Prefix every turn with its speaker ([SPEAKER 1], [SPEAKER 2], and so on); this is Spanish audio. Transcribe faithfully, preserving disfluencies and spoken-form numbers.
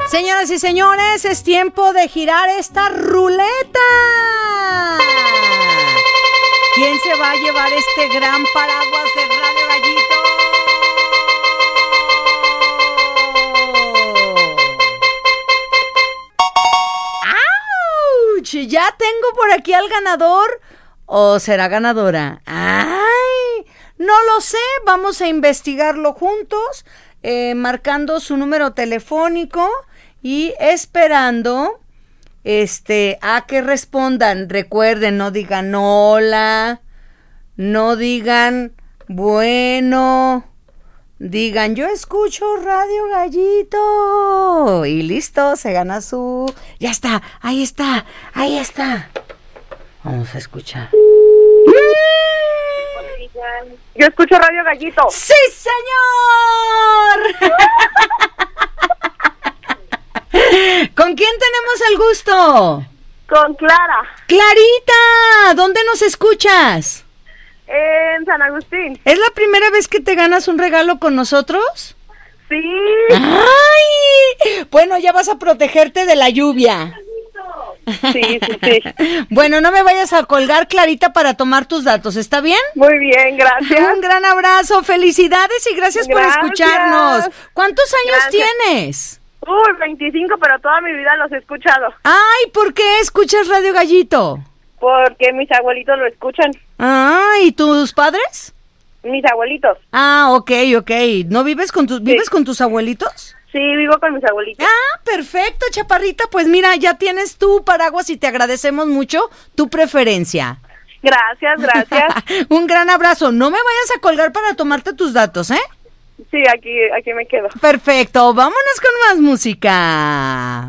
[SPEAKER 1] Señoras y señores, es tiempo de girar esta ruleta. ¿Quién se va a llevar este gran paraguas de Radio Gallito? ¡Auch! Ya tengo por aquí al ganador. ¿O será ganadora? ¡Ay! No lo sé. Vamos a investigarlo juntos, eh, marcando su número telefónico y esperando este a que respondan. Recuerden, no digan hola, no digan bueno, digan yo escucho Radio Gallito y listo, se gana su... Ya está, ahí está, ahí está. Vamos a escuchar.
[SPEAKER 2] Yo escucho Radio Gallito.
[SPEAKER 1] ¡Sí, señor! ¿Con quién tenemos el gusto?
[SPEAKER 2] Con Clara.
[SPEAKER 1] Clarita, ¿dónde nos escuchas?
[SPEAKER 2] En San Agustín.
[SPEAKER 1] ¿Es la primera vez que te ganas un regalo con nosotros?
[SPEAKER 2] Sí.
[SPEAKER 1] ¡Ay! Bueno, ya vas a protegerte de la lluvia.
[SPEAKER 2] Sí, sí, sí.
[SPEAKER 1] Bueno, no me vayas a colgar, Clarita, para tomar tus datos, ¿está bien?
[SPEAKER 2] Muy bien, gracias.
[SPEAKER 1] Un gran abrazo, felicidades y gracias, gracias. por escucharnos. ¿Cuántos años
[SPEAKER 2] gracias.
[SPEAKER 1] tienes?
[SPEAKER 2] Uy, veinticinco, pero toda mi vida los he escuchado.
[SPEAKER 1] Ay, ¿por qué escuchas Radio Gallito?
[SPEAKER 2] Porque mis abuelitos lo escuchan.
[SPEAKER 1] Ah, ¿y tus padres?
[SPEAKER 2] Mis abuelitos.
[SPEAKER 1] Ah, ok, ok. ¿No vives con tus, vives sí. con tus abuelitos?
[SPEAKER 2] Sí, vivo con mis abuelitos.
[SPEAKER 1] Ah, perfecto, chaparrita. Pues mira, ya tienes tu paraguas y te agradecemos mucho tu preferencia.
[SPEAKER 2] Gracias, gracias.
[SPEAKER 1] Un gran abrazo. No me vayas a colgar para tomarte tus datos, ¿eh?
[SPEAKER 2] Sí, aquí, aquí me quedo.
[SPEAKER 1] Perfecto, vámonos con más música.